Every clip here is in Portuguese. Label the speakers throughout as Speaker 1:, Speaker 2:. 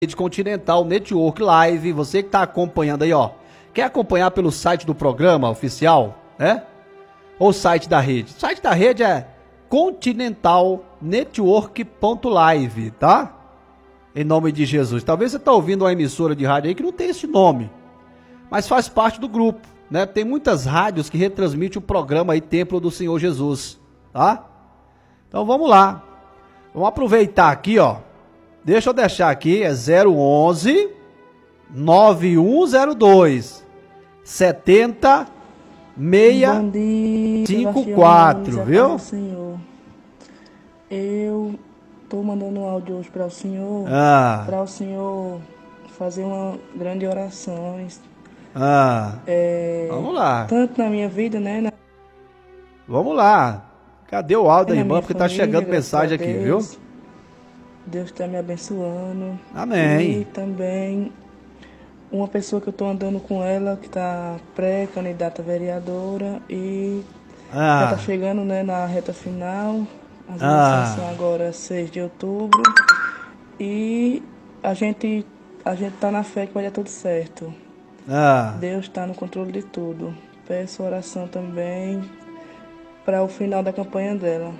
Speaker 1: Rede Continental Network Live, você que está acompanhando aí, ó, quer acompanhar pelo site do programa oficial, né? Ou site da rede? O site da rede é continentalnetwork.live, tá? Em nome de Jesus. Talvez você está ouvindo uma emissora de rádio aí que não tem esse nome, mas faz parte do grupo, né? Tem muitas rádios que retransmitem o programa aí, Templo do Senhor Jesus, tá? Então vamos lá. Vamos aproveitar aqui, ó. Deixa eu deixar aqui, é 011 9102 70 654, viu?
Speaker 2: Senhor, eu tô mandando um áudio hoje para o Senhor, para o Senhor fazer uma grande oração.
Speaker 1: Vamos lá.
Speaker 2: Tanto na minha vida, né?
Speaker 1: Vamos lá. Cadê o áudio da irmã? Porque tá
Speaker 2: família,
Speaker 1: chegando mensagem aqui, viu?
Speaker 2: Deus está me abençoando.
Speaker 1: Amém.
Speaker 2: E também uma pessoa que eu estou andando com ela, que está pré-candidata a vereadora e já está chegando, né, na reta final. As eleições são agora 6 de outubro. E a gente está na fé que vai dar tudo certo. Deus está no controle de tudo. Peço oração também para o final da campanha dela.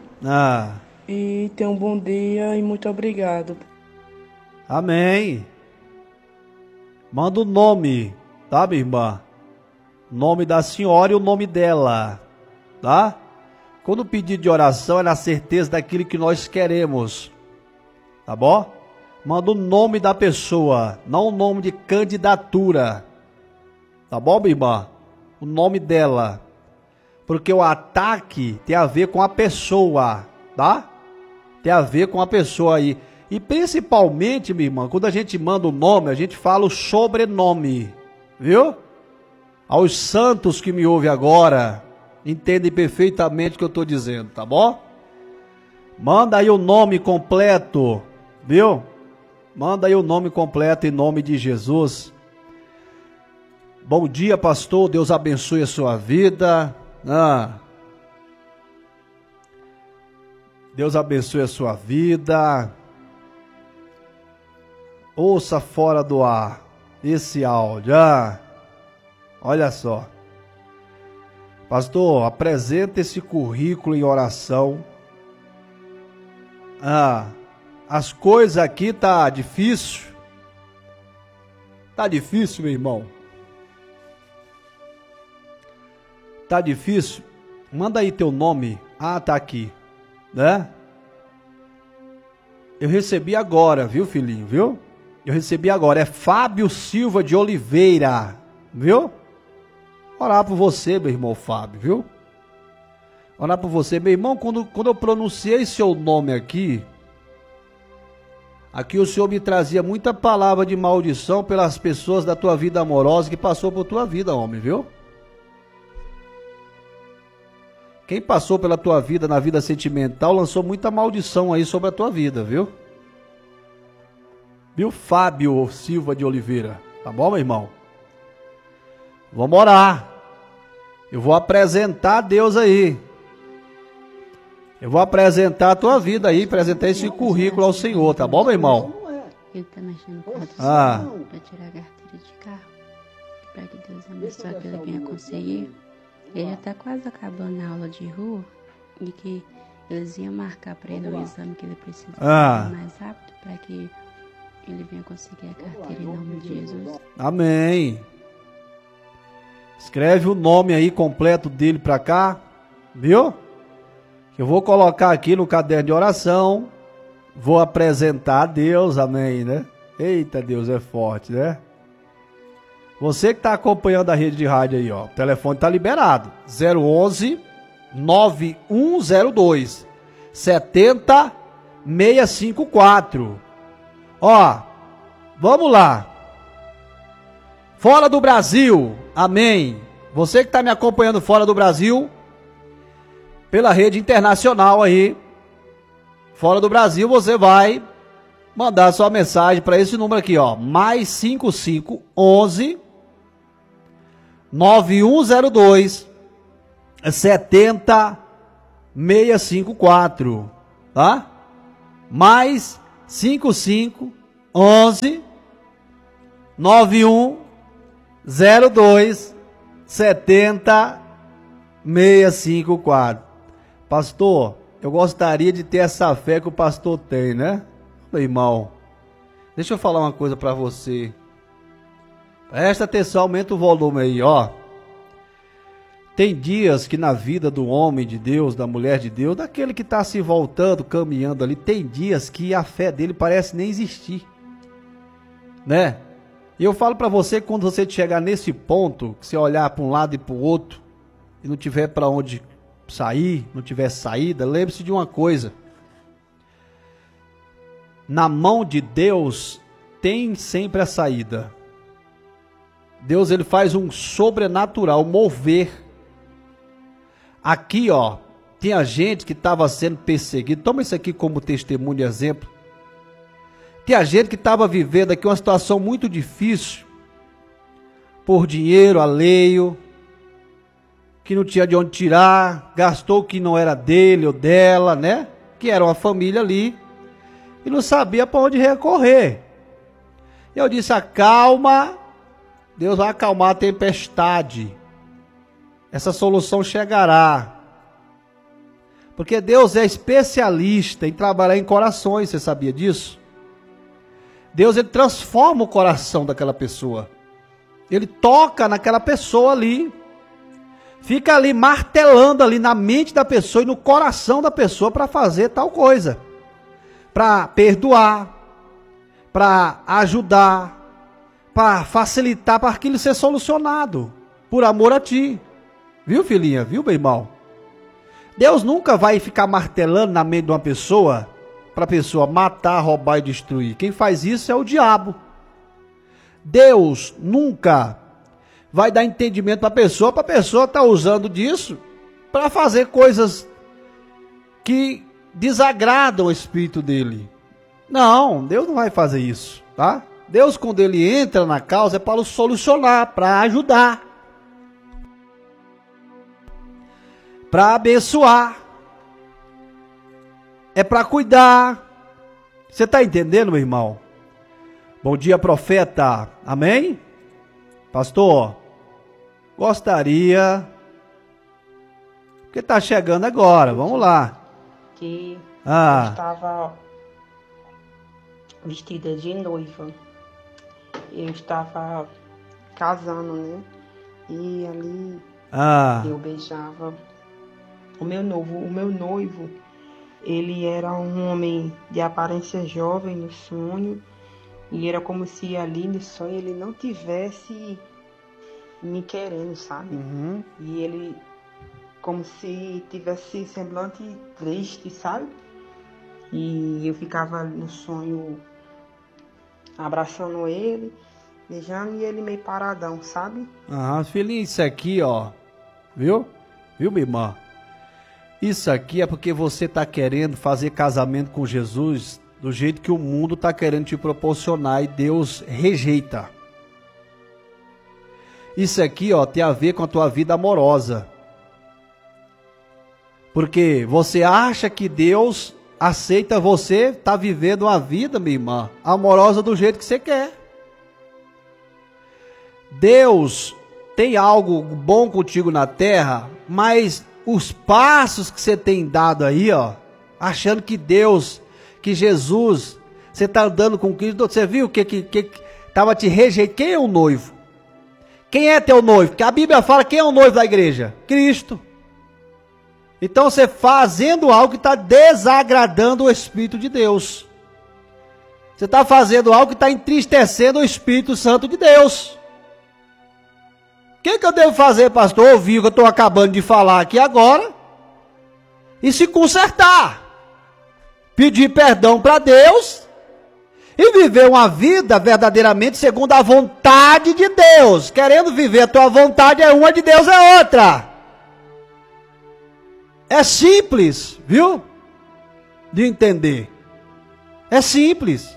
Speaker 2: E tenha um bom dia e muito obrigado.
Speaker 1: Amém. Manda o nome, tá, minha irmã? O nome da senhora e o nome dela, tá? Quando pedir de oração é na certeza daquilo que nós queremos, tá bom? Manda o nome da pessoa, não o nome de candidatura, tá bom, minha irmã? O nome dela, porque o ataque tem a ver com a pessoa, tá? Tem a ver com a pessoa aí. E principalmente, minha irmã, quando a gente manda o nome, a gente fala o sobrenome, viu? Aos santos que me ouvem agora, entendem perfeitamente o que eu estou dizendo, tá bom? Manda aí o nome completo, viu? Manda aí o nome completo em nome de Jesus. Bom dia, pastor, Deus abençoe a sua vida. Deus abençoe a sua vida. Ouça fora do ar esse áudio. Olha só. Pastor, apresenta esse currículo em oração. As coisas aqui tá difícil. Tá difícil, meu irmão. Tá difícil? Manda aí teu nome. Tá aqui. Né? Eu recebi agora, viu, filhinho, viu? Eu recebi agora, é Fábio Silva de Oliveira, viu? Orar por você, meu irmão Fábio, viu? Orar por você, meu irmão, quando eu pronunciei seu nome aqui o Senhor me trazia muita palavra de maldição pelas pessoas da tua vida amorosa que passou por tua vida, homem, viu? Quem passou pela tua vida na vida sentimental lançou muita maldição aí sobre a tua vida, viu? Viu, Fábio Silva de Oliveira? Tá bom, meu irmão? Vamos orar. Eu vou apresentar a Deus aí. Eu vou apresentar a tua vida aí, apresentar esse currículo ao Senhor, tá bom, meu irmão?
Speaker 3: Ele tá mexendo com a para tirar a carteira de carro. Para que Deus abençoe que ele venha conseguir. Ele já tá quase acabando a aula de rua e que eles iam marcar para ele o exame que ele precisa fazer mais rápido para que ele venha conseguir a carteira em nome de Jesus.
Speaker 1: Amém. Escreve o nome aí completo dele para cá, viu? Eu vou colocar aqui no caderno de oração, vou apresentar a Deus, amém, né? Eita, Deus é forte, né? Você que está acompanhando a rede de rádio aí, ó, o telefone está liberado, 011 9102 70 654. Ó, vamos lá. Fora do Brasil, amém. Você que está me acompanhando fora do Brasil, pela rede internacional aí, fora do Brasil, você vai mandar sua mensagem para esse número aqui, ó, mais 5511 9102 70 654, tá? Mais 55 11 91 02 70 654. Pastor, eu gostaria de ter essa fé que o pastor tem, né? Meu irmão, deixa eu falar uma coisa para você. Presta atenção, aumenta o volume aí, ó. Tem dias que na vida do homem de Deus, da mulher de Deus, daquele que está se voltando, caminhando ali, tem dias que a fé dele parece nem existir, né? E eu falo para você que quando você chegar nesse ponto, que você olhar para um lado e para o outro, e não tiver para onde sair, não tiver saída, lembre-se de uma coisa. Na mão de Deus tem sempre a saída. Deus, ele faz um sobrenatural mover. Aqui, ó, tinha gente que estava sendo perseguida. Toma isso aqui como testemunho e exemplo. Tinha gente que estava vivendo aqui uma situação muito difícil, por dinheiro alheio, que não tinha de onde tirar, gastou o que não era dele ou dela, né? Que era uma família ali, e não sabia para onde recorrer. Eu disse: acalma, Deus vai acalmar a tempestade. Essa solução chegará. Porque Deus é especialista em trabalhar em corações, você sabia disso? Deus, ele transforma o coração daquela pessoa. Ele toca naquela pessoa ali. Fica ali martelando ali na mente da pessoa e no coração da pessoa para fazer tal coisa. Para perdoar, para ajudar, para facilitar, para aquilo ser solucionado. Por amor a ti. Viu, filhinha? Viu, meu irmão? Deus nunca vai ficar martelando na mente de uma pessoa para a pessoa matar, roubar e destruir. Quem faz isso é o diabo. Deus nunca vai dar entendimento para a pessoa estar usando disso para fazer coisas que desagradam o espírito dele. Não, Deus não vai fazer isso, tá? Deus, quando ele entra na causa, é para solucionar, para ajudar, para abençoar, é para cuidar. Você está entendendo, meu irmão? Bom dia, profeta. Amém? Pastor, gostaria, porque está chegando agora, vamos lá.
Speaker 4: Que eu estava vestida de noiva. Eu estava casando, né? E ali eu beijava o meu noivo, ele era um homem de aparência jovem no sonho, e era como se ali no sonho ele não tivesse me querendo, sabe?
Speaker 1: Uhum.
Speaker 4: E ele como se tivesse semblante triste, sabe? E eu ficava no sonho abraçando ele, beijando, e ele meio paradão, sabe?
Speaker 1: Filhinho, isso aqui, ó, viu? Viu, minha irmã? Isso aqui é porque você está querendo fazer casamento com Jesus do jeito que o mundo está querendo te proporcionar e Deus rejeita. Isso aqui, ó, tem a ver com a tua vida amorosa. Porque você acha que Deus aceita você estar vivendo uma vida, minha irmã, amorosa do jeito que você quer. Deus tem algo bom contigo na terra, mas os passos que você tem dado aí, ó, achando que Deus, que Jesus, você está andando com Cristo, você viu que estava te rejeitando? Quem é o noivo? Quem é teu noivo? Porque a Bíblia fala quem é o noivo da igreja? Cristo. Então você fazendo algo que está desagradando o Espírito de Deus. Você está fazendo algo que está entristecendo o Espírito Santo de Deus. O que eu devo fazer, pastor? Ouvir o que eu estou acabando de falar aqui agora e se consertar. Pedir perdão para Deus e viver uma vida verdadeiramente segundo a vontade de Deus. Querendo viver a tua vontade é uma, de Deus é outra. É simples, viu? De entender. É simples.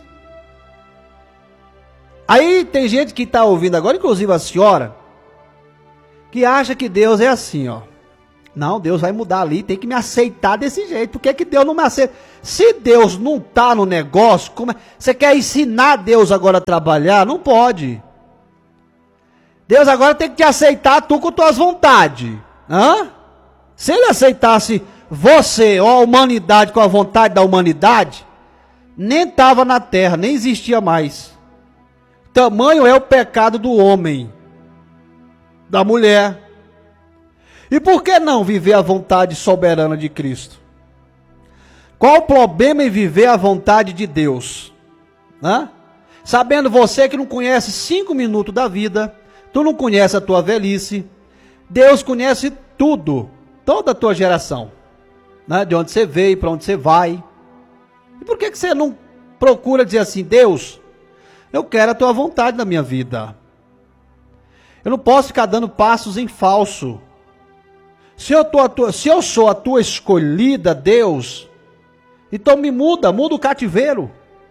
Speaker 1: Aí tem gente que está ouvindo agora, inclusive a senhora, que acha que Deus é assim, ó. Não, Deus vai mudar ali, tem que me aceitar desse jeito. Por que Deus não me aceita? Se Deus não está no negócio, você quer ensinar Deus agora a trabalhar? Não pode. Deus agora tem que te aceitar tu com tuas vontades. Hã? Se ele aceitasse você ou a humanidade com a vontade da humanidade, nem estava na terra, nem existia mais. Tamanho é o pecado do homem, da mulher. E por que não viver a vontade soberana de Cristo? Qual o problema em viver a vontade de Deus? Hã? Sabendo você que não conhece 5 minutos da vida, tu não conhece a tua velhice, Deus conhece tudo, toda a tua geração, né? De onde você veio, para onde você vai. E por que você não procura dizer assim, Deus, eu quero a tua vontade na minha vida. Eu não posso ficar dando passos em falso. Se eu sou a tua escolhida, Deus, então me muda o cativeiro.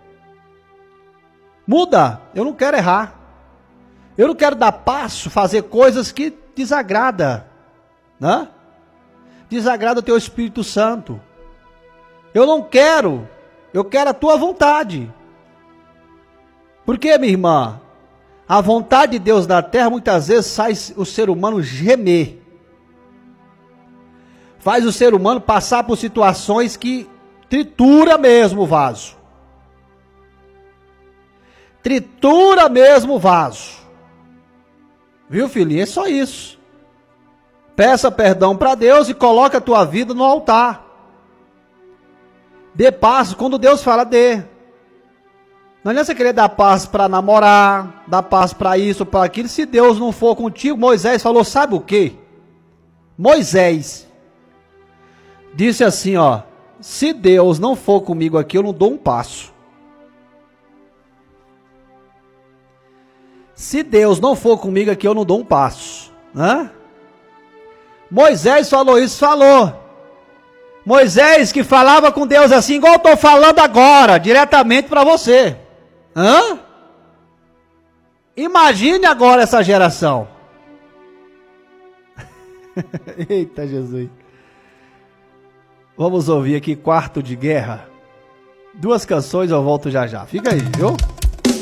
Speaker 1: Muda, eu não quero errar. Eu não quero dar passo, fazer coisas que desagrada, né? Desagrada o teu Espírito Santo. Eu não quero, eu quero a tua vontade. Porque, minha irmã, a vontade de Deus na terra muitas vezes faz o ser humano gemer. Faz o ser humano passar por situações que tritura mesmo o vaso. Tritura mesmo o vaso. Viu, filhinho? É só isso. Peça perdão para Deus e coloque a tua vida no altar. Dê passo quando Deus fala, dê. Não adianta você querer dar passo para namorar, dar passo para isso, para aquilo. Se Deus não for contigo, Moisés falou, sabe o quê? Moisés disse assim, ó, se Deus não for comigo aqui, eu não dou um passo. Se Deus não for comigo aqui, eu não dou um passo. Hã? Moisés falou isso, falou. Moisés que falava com Deus assim, igual eu estou falando agora, diretamente para você. Hã? Imagine agora essa geração. Eita Jesus. Vamos ouvir aqui Quarto de Guerra. 2 canções, eu volto já já. Fica aí, viu?